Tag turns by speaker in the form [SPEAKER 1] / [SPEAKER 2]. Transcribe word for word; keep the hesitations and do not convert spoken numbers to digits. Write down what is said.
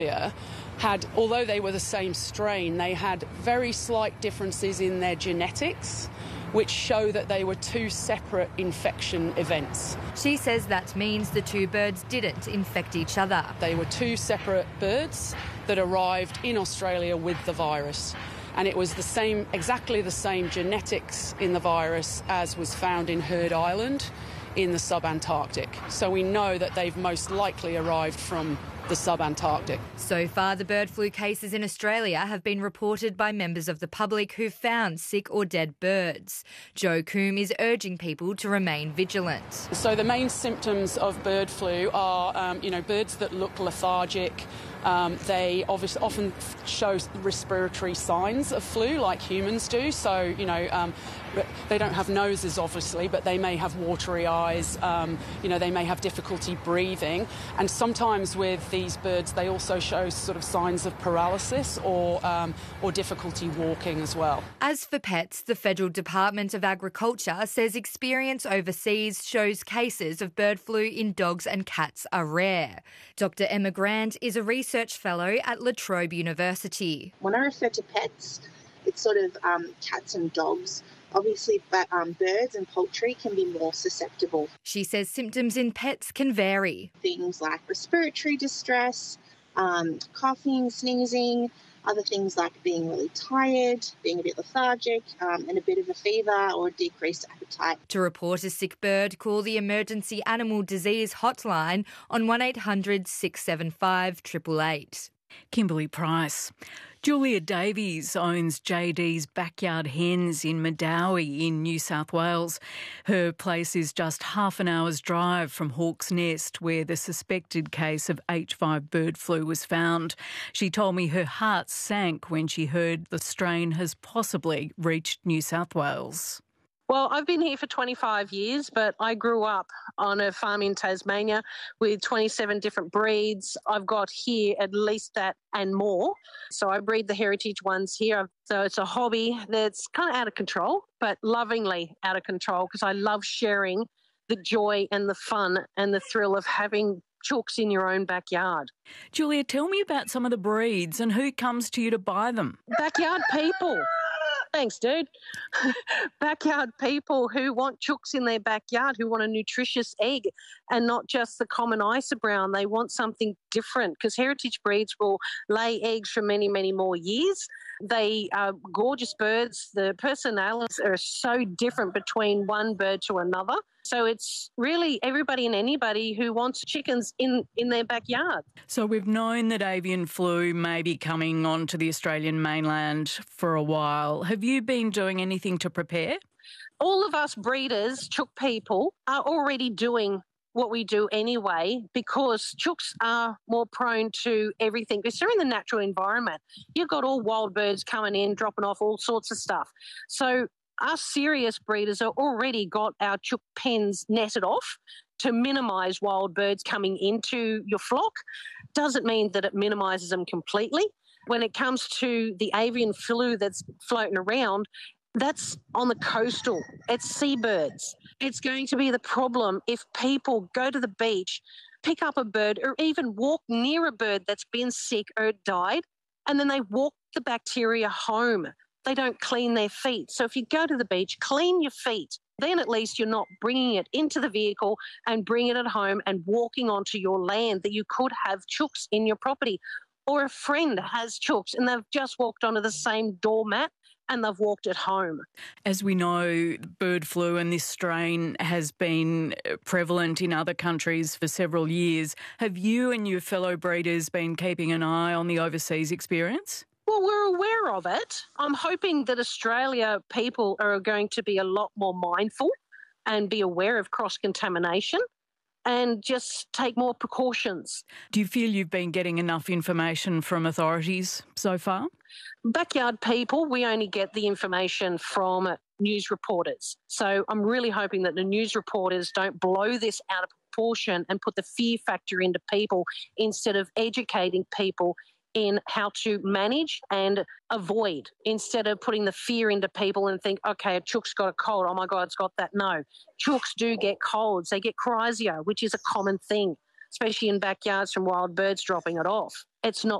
[SPEAKER 1] had, although they were the same strain, they had very slight differences in their genetics, which show that they were two separate infection events.
[SPEAKER 2] She says that means the two birds didn't infect each other.
[SPEAKER 1] They were two separate birds that arrived in Australia with the virus. And it was the same, exactly the same genetics in the virus as was found in Heard Island in the sub-Antarctic. So we know that they've most likely arrived from the sub-Antarctic.
[SPEAKER 2] So far, the bird flu cases in Australia have been reported by members of the public who found sick or dead birds. Joe Coombe is urging people to remain vigilant.
[SPEAKER 1] So the main symptoms of bird flu are, um, you know, birds that look lethargic. Um, they obviously often show respiratory signs of flu like humans do. So, you know, um, they don't have noses, obviously, but they may have watery eyes. Um, you know, they may have difficulty breathing. And sometimes with these birds, they also show sort of signs of paralysis or, um, or difficulty walking as well.
[SPEAKER 2] As for pets, the Federal Department of Agriculture says experience overseas shows cases of bird flu in dogs and cats are rare. Doctor Emma Grant is a research fellow at La Trobe University.
[SPEAKER 3] When I refer to pets, it's sort of um, cats and dogs. Obviously, but, um, birds and poultry can be more susceptible.
[SPEAKER 2] She says symptoms in pets can vary.
[SPEAKER 3] Things like respiratory distress, um, coughing, sneezing, other things like being really tired, being a bit lethargic, um, and a bit of a fever or decreased appetite.
[SPEAKER 2] To report a sick bird, call the Emergency Animal Disease Hotline on one eight hundred six seven five eight eight eight.
[SPEAKER 4] Kimberly Price. Julia Davies owns J D's Backyard Hens in Medowie in New South Wales. Her place is just half an hour's drive from Hawk's Nest, where the suspected case of H five bird flu was found. She told me her heart sank when she heard the strain has possibly reached New South Wales.
[SPEAKER 5] Well, I've been here for twenty-five years, but I grew up on a farm in Tasmania with twenty-seven different breeds. I've got here at least that and more. So I breed the heritage ones here. So it's a hobby that's kind of out of control, but lovingly out of control because I love sharing the joy and the fun and the thrill of having chooks in your own backyard.
[SPEAKER 4] Julia, tell me about some of the breeds and who comes to you to buy them.
[SPEAKER 5] Backyard people. Thanks, dude. Backyard people who want chooks in their backyard, who want a nutritious egg and not just the common Isabrown. They want something different because heritage breeds will lay eggs for many, many more years. They are gorgeous birds. The personalities are so different between one bird to another. So it's really everybody and anybody who wants chickens in, in their backyard.
[SPEAKER 4] So we've known that avian flu may be coming onto the Australian mainland for a while. Have you been doing anything to prepare?
[SPEAKER 5] All of us breeders, chook people, are already doing what we do anyway because chooks are more prone to everything. Because they're in the natural environment. You've got all wild birds coming in, dropping off all sorts of stuff. So us serious breeders have already got our chook pens netted off to minimise wild birds coming into your flock. Doesn't mean that it minimises them completely. When it comes to the avian flu that's floating around, that's on the coastal. It's seabirds. It's going to be the problem if people go to the beach, pick up a bird or even walk near a bird that's been sick or died, and then they walk the bacteria home. They don't clean their feet. So if you go to the beach, clean your feet. Then at least you're not bringing it into the vehicle and bringing it home and walking onto your land that you could have chooks in your property. Or a friend has chooks and they've just walked onto the same doormat and they've walked it home.
[SPEAKER 4] As we know, bird flu and this strain has been prevalent in other countries for several years. Have you and your fellow breeders been keeping an eye on the overseas experience?
[SPEAKER 5] Well, we're aware of it. I'm hoping that Australia people are going to be a lot more mindful and be aware of cross-contamination and just take more precautions.
[SPEAKER 4] Do you feel you've been getting enough information from authorities so far?
[SPEAKER 5] Backyard people, we only get the information from news reporters. So I'm really hoping that the news reporters don't blow this out of proportion and put the fear factor into people instead of educating people in how to manage and avoid, instead of putting the fear into people and think, okay, a chook's got a cold, oh my God, it's got that. No, chooks do get colds. They get chrysia, which is a common thing. especially in backyards from wild birds dropping it off. It's not